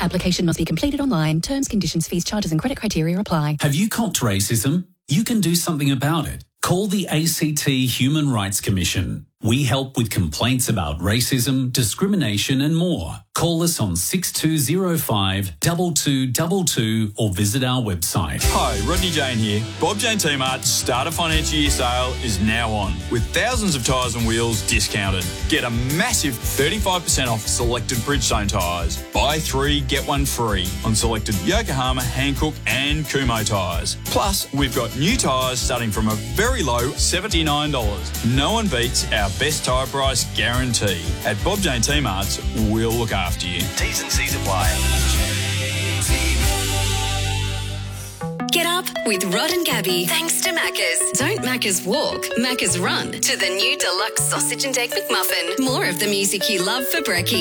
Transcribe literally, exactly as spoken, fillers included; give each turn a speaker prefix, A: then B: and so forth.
A: Application must be completed online. Terms, conditions, fees, charges and credit criteria apply.
B: Have you copped racism? You can do something about it. Call the A C T Human Rights Commission. We help with complaints about racism, discrimination and more. Call us on six two zero five, two two two two or visit our website.
C: Hi, Rodney Jane here. Bob Jane T-Mart's Start a Financial Year sale is now on, with thousands of tyres and wheels discounted. Get a massive thirty-five percent off selected Bridgestone tyres. Buy three, get one free on selected Yokohama, Hankook and Kumho tyres. Plus, we've got new tyres starting from a very low seventy-nine dollars. No one beats our best tyre price guarantee. At Bob Jane T-Mart's, we'll look after you.
D: T's and C's apply.
E: Get up with Rod and Gabby. Thanks to Macca's. Don't Macca's walk, Macca's run to the new deluxe sausage and egg McMuffin. More of the music you love for brekkie.